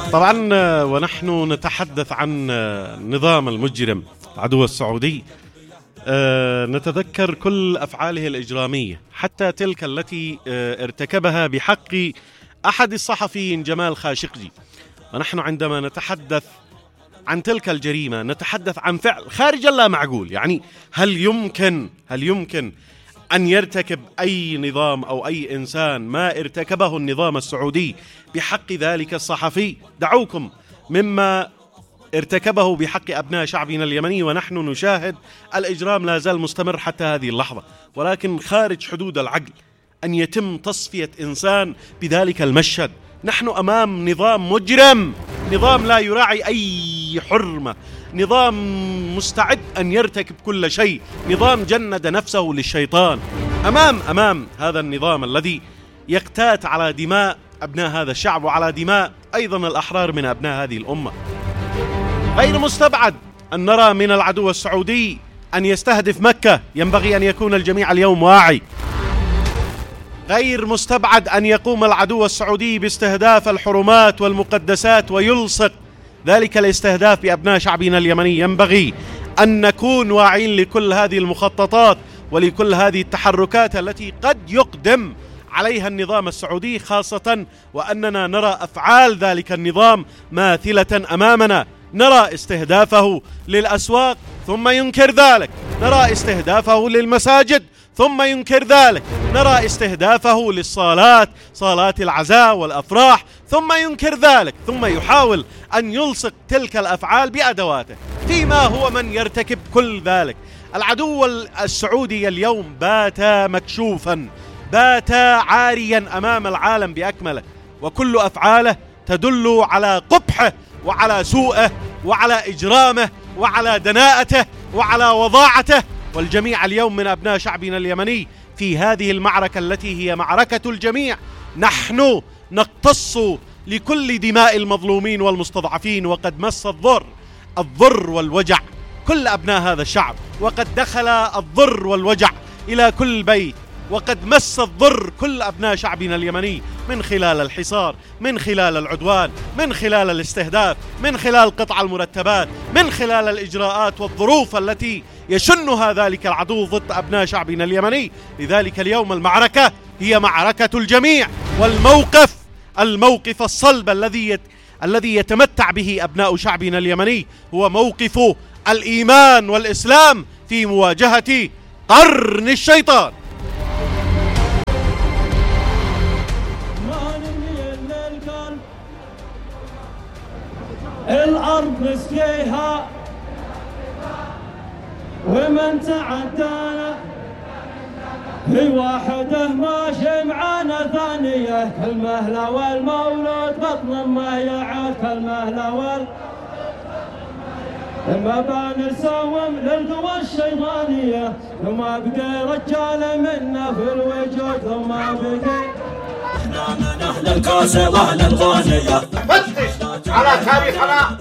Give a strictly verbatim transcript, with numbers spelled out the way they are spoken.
طبعا ونحن نتحدث عن النظام المجرم العدو السعودي، نتذكر كل أفعاله الإجرامية، حتى تلك التي ارتكبها بحق أحد الصحفيين جمال خاشقجي. ونحن عندما نتحدث عن تلك الجريمة نتحدث عن فعل خارج اللا معقول. يعني هل يمكن هل يمكن أن يرتكب أي نظام أو أي إنسان ما ارتكبه النظام السعودي بحق ذلك الصحفي؟ دعوكم مما ارتكبه بحق أبناء شعبنا اليمني، ونحن نشاهد الإجرام لا زال مستمر حتى هذه اللحظة، ولكن خارج حدود العقل أن يتم تصفية إنسان بذلك المشهد. نحن أمام نظام مجرم، نظام لا يراعي أي حرمة، نظام مستعد أن يرتكب كل شيء، نظام جند نفسه للشيطان. أمام أمام هذا النظام الذي يقتات على دماء أبناء هذا الشعب وعلى دماء أيضا الأحرار من أبناء هذه الأمة. غير مستبعد أن نرى من العدو السعودي أن يستهدف مكة، ينبغي أن يكون الجميع اليوم واعي. غير مستبعد أن يقوم العدو السعودي باستهداف الحرمات والمقدسات ويلصق ذلك الاستهداف بأبناء شعبنا اليمني. ينبغي أن نكون واعين لكل هذه المخططات ولكل هذه التحركات التي قد يقدم عليها النظام السعودي، خاصة وأننا نرى أفعال ذلك النظام ماثلة أمامنا. نرى استهدافه للأسواق ثم ينكر ذلك، نرى استهدافه للمساجد ثم ينكر ذلك، نرى استهدافه للصالات، صالات العزاء والأفراح، ثم ينكر ذلك، ثم يحاول أن يلصق تلك الأفعال بأدواته، فيما هو من يرتكب كل ذلك. العدو السعودي اليوم بات مكشوفا، بات عاريا أمام العالم بأكمله، وكل أفعاله تدل على قبحه وعلى سوءه وعلى إجرامه وعلى دناءته وعلى وضاعته. والجميع اليوم من أبناء شعبنا اليمني في هذه المعركة التي هي معركة الجميع. نحن نقتص لكل دماء المظلومين والمستضعفين، وقد مس الضر الضر والوجع كل أبناء هذا الشعب، وقد دخل الضر والوجع إلى كل بيت، وقد مس الضر كل أبناء شعبنا اليمني من خلال الحصار، من خلال العدوان، من خلال الاستهداف، من خلال قطع المرتبات، من خلال الإجراءات والظروف التي يشنها ذلك العدو ضد أبناء شعبنا اليمني. لذلك اليوم المعركة هي معركة الجميع، والموقف الموقف الصلب الذي يت... الذي يتمتع به أبناء شعبنا اليمني هو موقف الإيمان والإسلام في مواجهة قرن الشيطان. الأرض نسقيها ومن تعدانا في واحده ماشي معانا ثانيه، المهله والمولود بطن ما يعاد كالمهله وال المباني نسوم للقوى الشيطانيه، وما بقي رجال منا في الوجود، وما بقي احنا من اهل الكاسه واهل الغانيه. فتش على تاريخنا